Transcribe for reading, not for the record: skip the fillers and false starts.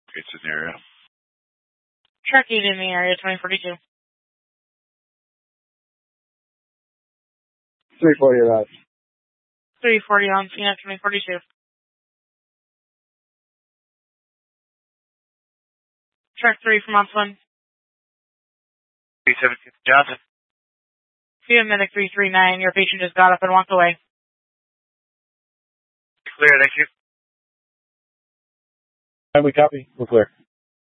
It's in the area. Truck 8 in the area, 2042. 340 of that. 340 on scene at 2042. Truck 3 from Upland. 317 Johnson. Field Medic 339, your patient just got up and walked away. Clear, thank you. And we copy. We're clear.